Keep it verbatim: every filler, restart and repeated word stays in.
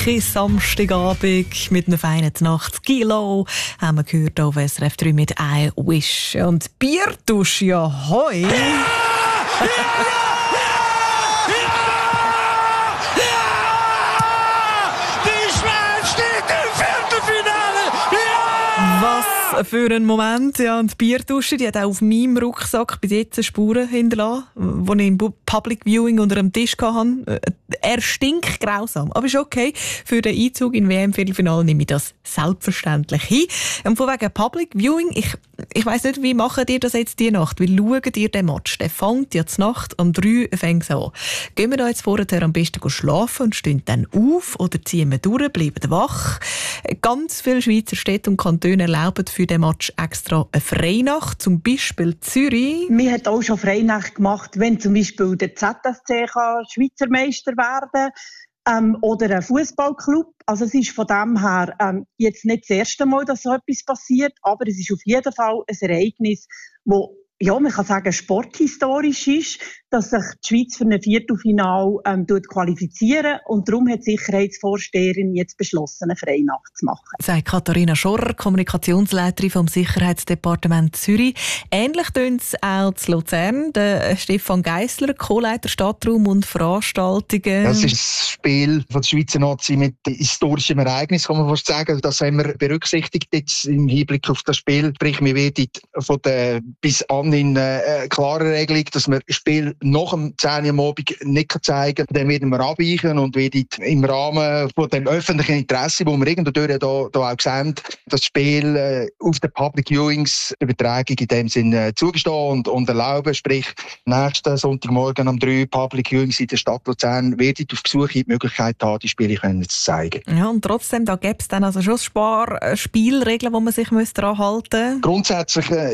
Musik ist Samstagabend mit einer feinen Nacht. Gilo haben wir gehört auf S R F drei mit «I Wish». Und Biertusch, ja hoi! Ja! Ja! Was für ein Moment. Ja, und die Biertusche, die hat auch auf meinem Rucksack bis jetzt Spuren hinterlassen, die ich im Public Viewing unter dem Tisch hatte. Er stinkt grausam, aber ist okay. Für den Einzug in W M-Viertelfinale nehme ich das selbstverständlich hin. Und von wegen Public Viewing, ich, ich weiss nicht, wie macht ihr das jetzt die Nacht? Wie schaut ihr den Match? Der fängt ja zur Nacht, um drei fängt es an. Gehen wir da jetzt vorher am besten schlafen und stehen dann auf oder ziehen wir durch, bleiben wach? Ganz viele Schweizer Städte und Kantone erlauben für den Match extra eine Freinacht, zum Beispiel Zürich. Wir haben auch schon Freinacht gemacht, wenn zum Beispiel der Z S C kann Schweizer Meister werden ähm, oder ein Fußballclub. Also es ist von dem her ähm, jetzt nicht das erste Mal, dass so etwas passiert, aber es ist auf jeden Fall ein Ereignis, das, ja, man kann sagen, sporthistorisch ist, dass sich die Schweiz für ein Viertelfinale ähm, qualifizieren und darum hat die Sicherheitsvorsteherin jetzt beschlossen, eine Freinacht zu machen. Sagt Katharina Schorrer, Kommunikationsleiterin vom Sicherheitsdepartement Zürich. Ähnlich tönt es auch zu Luzern. Der Stefan Geissler, Co-Leiter Stadtraum und Veranstaltungen. Das ist das Spiel von der Schweizer Nazi mit historischem Ereignis, kann man fast sagen. Das haben wir berücksichtigt jetzt im Hinblick auf das Spiel. Sprich, wir werden von der bis an in äh, klare Regelung, dass wir das Spiel nach dem zehn Uhr am Abend nicht zeigen können. Dann werden wir abweichen und werden im Rahmen von dem öffentlichen Interesse, das wir irgendwo da, da auch sehen, das Spiel äh, auf den Public Viewings der Übertragung in dem Sinne äh, zugestehen und, und erlauben. Sprich, nächsten Sonntagmorgen um drei Public Viewings in der Stadt Luzern werden auf Besuch die Möglichkeit haben, die Spiele können zu zeigen. Ja, und trotzdem, da gäbe es dann also schon ein paar Spielregeln, die man sich daran halten müsste. Grundsätzlich äh,